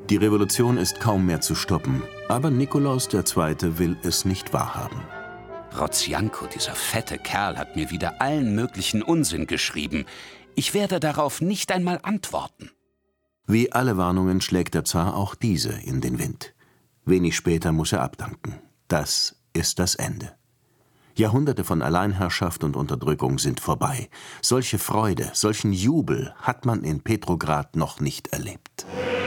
Die Revolution ist kaum mehr zu stoppen, aber Nikolaus II. Will es nicht wahrhaben. Rodzianko, dieser fette Kerl, hat mir wieder allen möglichen Unsinn geschrieben. Ich werde darauf nicht einmal antworten. Wie alle Warnungen schlägt der Zar auch diese in den Wind. Wenig später muss er abdanken. Das ist das Ende. Jahrhunderte von Alleinherrschaft und Unterdrückung sind vorbei. Solche Freude, solchen Jubel hat man in Petrograd noch nicht erlebt.